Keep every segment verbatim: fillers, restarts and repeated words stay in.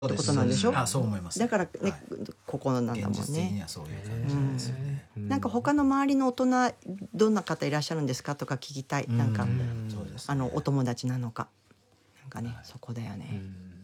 ってことなんでしょ。 あ、そう思います、ね、 だからね、はい、ここなんだもんね。 現実的にはそういう感じなんですよね、 うん、なんか他の周りの大人どんな方いらっしゃるんですかとか聞きたい、うん、なんか、うん、そうですね、あのお友達なのかなんかね、はい、そこだよね、うん、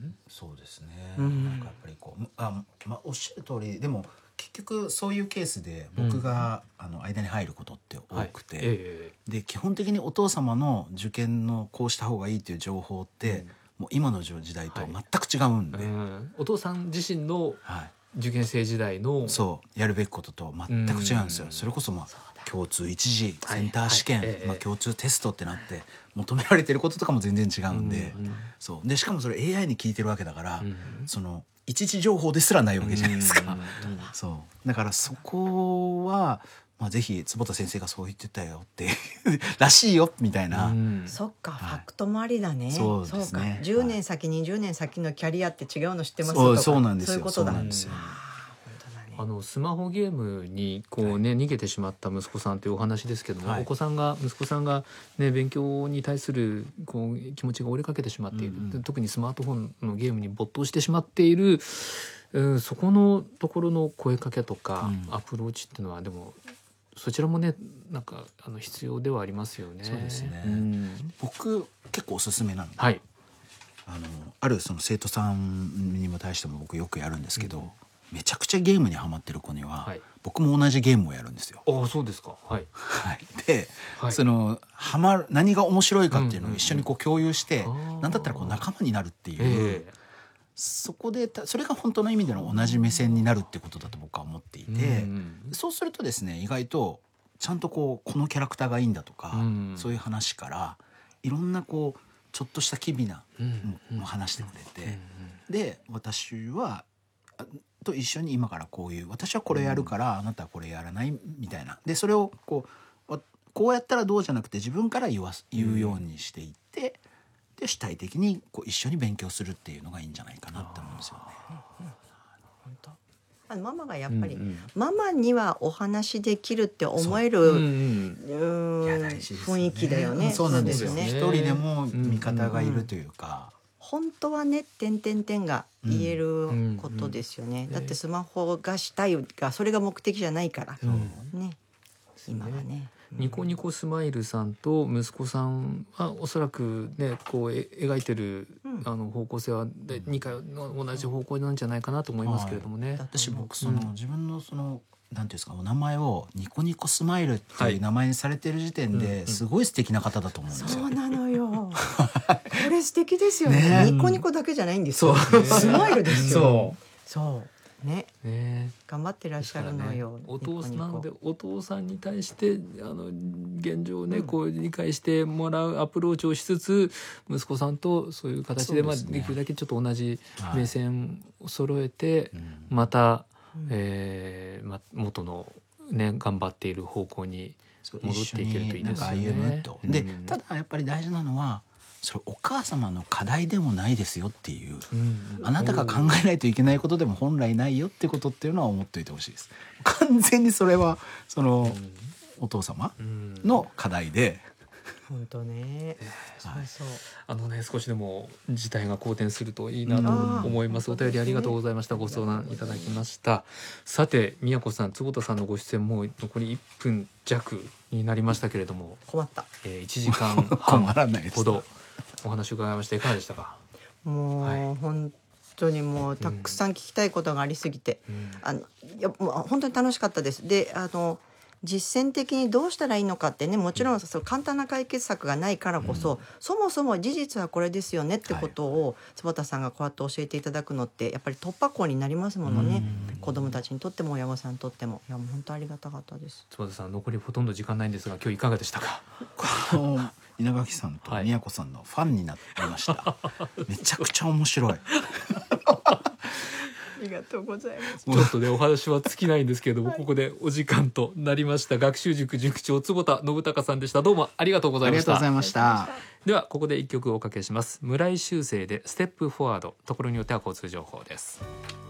そうですね、 うん、 なんかやっぱりこうあ、まあ、おっしゃる通りでも結局そういうケースで僕が、うん、あの間に入ることって多くて、はい、えー、で基本的にお父様の受験のこうした方がいいっていう情報って、うん、もう今の時代と全く違うんで、はい、うん、 お父さん自身の受験生時代の、 はい、そうやるべきことと全く違うんですよ、うん、それこそまあ共通一次センター試験、はいはい、まあ、共通テストってなって求められてることとかも全然違うんで、うんうん、そうでしかもそれ エーアイ に聞いてるわけだから、うん、その一次情報ですらないわけじゃないですか、うんうんうん、そうだからそこは、まあ、ぜひ坪田先生がそう言ってたよってらしいよみたいな、うん、 そっか、はい、ファクトもありだね。 そうですね、 そうか、じゅうねん先、はい、にじゅうねん先のキャリアって違うの知ってますとか、 そう、そうなんですよ、 そういうことだ。 そうなんですよ、 あのスマホゲームにこう、ね、はい、逃げてしまった息子さんというお話ですけども、はい、お子さんが息子さんが、ね、勉強に対するこう気持ちが折れかけてしまっている、うんうん、特にスマートフォンのゲームに没頭してしまっている、うん、そこのところの声かけとか、うん、アプローチっていうのはでもそちらもねなんかあの必要ではありますよね。 そうですね、うん、僕結構おすすめなので、 はい、 あのあるその生徒さんにも対しても僕よくやるんですけど、うん、めちゃくちゃゲームにハマってる子には、はい、僕も同じゲームをやるんですよ。 ああ、そうですか。はい。 はい、で、はい、そのハマる何が面白いかっていうのを一緒にこう共有して、うんうんうん、なんだったらこう仲間になるっていう、えー、そこでそれが本当の意味での同じ目線になるってことだと僕は思っていて、うんうん、そうするとですね、意外とちゃんとこうこのキャラクターがいいんだとか、うん、そういう話からいろんなこうちょっとした機微なのも話してくれて、うんうんうん、で私はと一緒に今からこういう私はこれやるから、うん、あなたはこれやらないみたいなでそれをこうこうやったらどうじゃなくて自分から言わ言うようにしていって、うん、で主体的にこう一緒に勉強するっていうのがいいんじゃないかなって思うんですよね。 本当あのママがやっぱり、うんうん、ママにはお話できるって思える、うんうん、雰囲気だよね。 そうなんですよね。一人でも味方がいるというか、 うんうん、本当はね点点点が言えることですよね、うんうんうん、だってスマホがしたいがそれが目的じゃないから、うん、ね今はね、 ニコニコスマイルさんと息子さんはおそらくねこう描いてる、うん、あの方向性はにかいの同じ方向なんじゃないかなと思いますけれどもね、はい、 私僕その、うん、自分のそのなんていうんですかお名前をニコニコスマイルっていう名前にされてる時点ですごい素敵な方だと思うんですよ、 そうなのよこれ素敵ですよ ね, ねニコニコだけじゃないんですよ、そうスマイルですよ、そうそうね、ね頑張ってらっしゃるのよ、 ね、お父さんなのでお父さんに対してあの現状をね、うん、こう理解してもらうアプローチをしつつ息子さんとそういう形で、まあ、できるだけちょっと同じ目線を揃えて、はい、また、うんえーま、元の、ね、頑張っている方向に戻っていけるといいですよね。 で、うん、ただやっぱり大事なのはそれお母様の課題でもないですよっていう、うん、あなたが考えないといけないことでも本来ないよってことっていうのは思っておいてほしいです。完全にそれはその、うん、お父様の課題で、 本当ね、 そうそう、あのね少しでも事態が好転するといいなと思います、うん、お便りありがとうございました。ご相談いただきました。さて宮子さん坪田さんのご出演もう残りいっぷん弱になりましたけれども困った、 えー、いちじかんはんほどお話を伺いましていかがでしたか。 もう、はい、本当にもうたくさん聞きたいことがありすぎて、うん、あのいやもう本当に楽しかったです。であの実践的にどうしたらいいのかってねもちろんその簡単な解決策がないからこそ、うん、そもそも事実はこれですよねってことを、はい、坪田さんがこうやって教えていただくのってやっぱり突破口になりますものね、うん、子どもたちにとっても親御さんにとってもいやもう本当ありがたかったです。 坪田さん残りほとんど時間ないんですが今日いかがでしたか。 稲垣さんと宮子さんのファンになりました、はい、めちゃくちゃ面白いありがとうございます。 ちょっとねお話は尽きないんですけれども、はい、ここでお時間となりました。学習塾塾長坪田信孝さんでした。どうもありがとうございました。 ありがとうございました。 ではここで一曲おかけします。村井修正でステップフォワード。ところによっては交通情報です。